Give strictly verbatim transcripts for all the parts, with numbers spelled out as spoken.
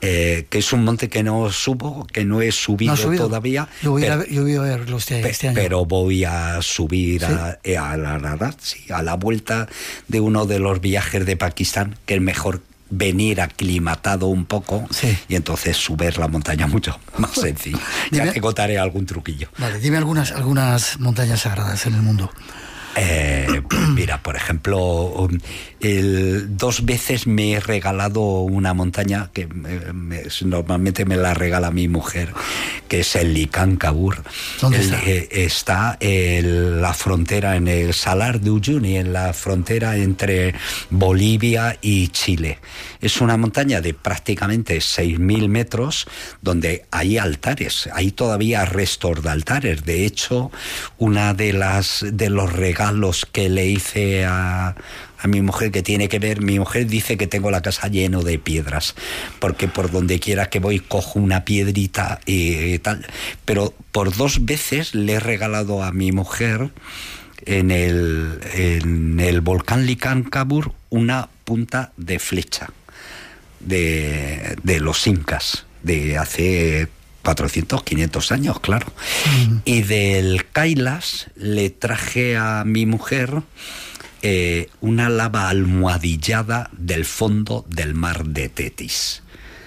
eh, que es un monte que no subo, que no he subido, no subido. todavía. Yo voy, pero, a, yo voy a verlo este, pe, este año. Pero voy a subir ¿Sí? a, a, la, a, sí, a la vuelta de uno de los viajes de Pakistán, que es mejor venir aclimatado un poco sí. y entonces subir la montaña mucho más sencillo. Ya dime, te contaré algún truquillo. Vale, dime algunas, algunas montañas sagradas en el mundo. Eh, pues mira, por ejemplo, el, dos veces me he regalado una montaña que me, me, normalmente me la regala mi mujer, que es el Licancabur. ¿Dónde está? El, eh, está en la frontera, en el Salar de Uyuni, en la frontera entre Bolivia y Chile. Es una montaña de prácticamente seis mil metros, donde hay altares, hay todavía restos de altares. De hecho, una de las de los regalos los que le hice a, a mi mujer, que tiene que ver, mi mujer dice que tengo la casa lleno de piedras, porque por donde quiera que voy cojo una piedrita y, y tal, pero por dos veces le he regalado a mi mujer en el, en el volcán Licancabur una punta de flecha de, de los incas, de hace cuatrocientos, quinientos años, claro. Mm. Y del Kailas le traje a mi mujer eh, una lava almohadillada del fondo del mar de Tetis.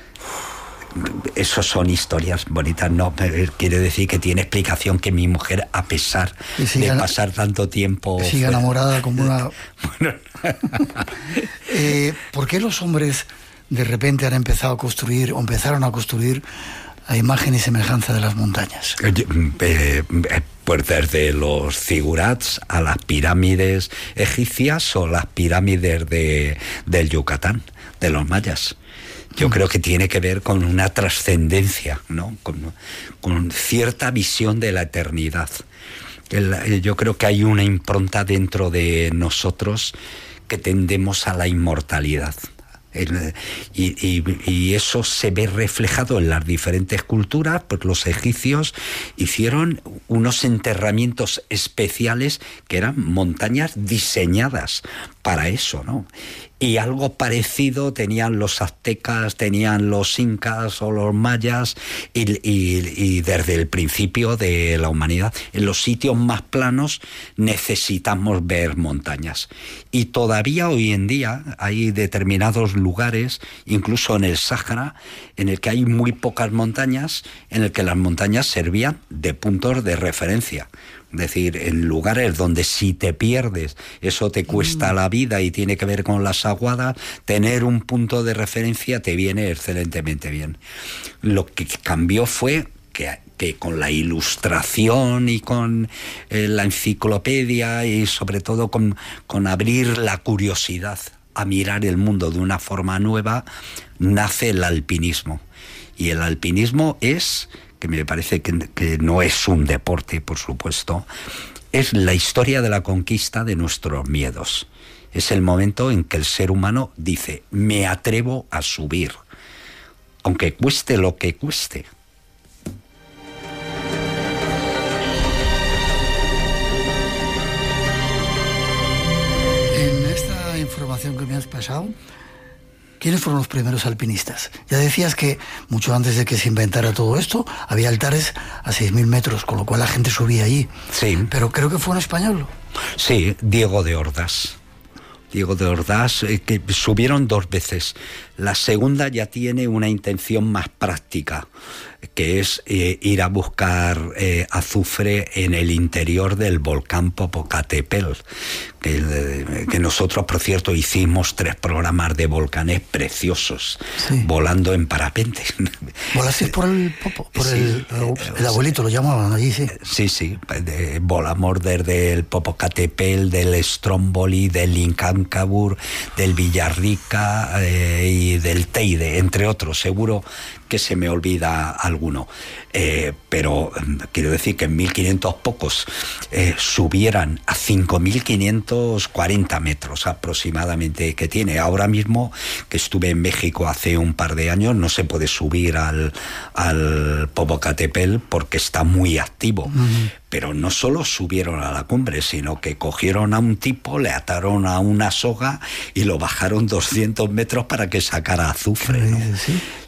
Eso son historias bonitas, no quiere decir que tiene explicación que mi mujer, a pesar siga, de pasar tanto tiempo, siga fuera, enamorada como una... Bueno. eh, ¿Por qué los hombres de repente han empezado a construir, o empezaron a construir a imagen y semejanza de las montañas? Eh, eh, pues desde los zigurats a las pirámides egipcias o las pirámides de, del Yucatán, de los mayas. Yo mm. creo que tiene que ver con una trascendencia, ¿no? Con, con cierta visión de la eternidad. El, yo creo que hay una impronta dentro de nosotros que tendemos a la inmortalidad. El, y, y, y eso se ve reflejado en las diferentes culturas. Pues los egipcios hicieron unos enterramientos especiales que eran montañas diseñadas para eso, ¿no? Y algo parecido tenían los aztecas, tenían los incas o los mayas, y, y, y desde el principio de la humanidad, en los sitios más planos necesitamos ver montañas. Y todavía hoy en día hay determinados lugares, incluso en el Sáhara, en el que hay muy pocas montañas, en el que las montañas servían de puntos de referencia. Es decir, en lugares donde si te pierdes, eso te cuesta mm. la vida y tiene que ver con las aguadas, tener un punto de referencia te viene excelentemente bien. Lo que cambió fue que, que con la ilustración y con eh, la enciclopedia y sobre todo con, con abrir la curiosidad a mirar el mundo de una forma nueva, nace el alpinismo. Y el alpinismo es... que me parece que, que no es un deporte, por supuesto, es la historia de la conquista de nuestros miedos. Es el momento en que el ser humano dice, me atrevo a subir, aunque cueste lo que cueste. En esta información que me has pasado, ¿quiénes fueron los primeros alpinistas? Ya decías que mucho antes de que se inventara todo esto, había altares a seis mil metros, con lo cual la gente subía allí. Sí. Pero creo que fue un español. Sí, Diego de Ordaz. Diego de Ordaz, eh, que subieron dos veces. La segunda ya tiene una intención más práctica, que es eh, ir a buscar eh, azufre en el interior del volcán Popocatépetl, que, eh, que nosotros, por cierto, hicimos tres programas de volcanes preciosos, sí. volando en parapente. ¿Volaste por el Popo? Por sí, el, el, el abuelito, lo llamaban allí, sí. Sí, sí, de, volamos desde el Popocatépetl, del Stromboli, del Licancabur, del Villarrica eh, y del Teide, entre otros. Seguro que se me olvida alguno, eh, pero quiero decir que en mil quinientos pocos eh, subieran a cinco mil quinientos cuarenta metros aproximadamente que tiene. Ahora mismo, que estuve en México hace un par de años, no se puede subir al, al Popocatépetl porque está muy activo. Uh-huh. Pero no solo subieron a la cumbre, sino que cogieron a un tipo, le ataron a una soga y lo bajaron doscientos metros para que sacara azufre, ¿no? ¿Sí?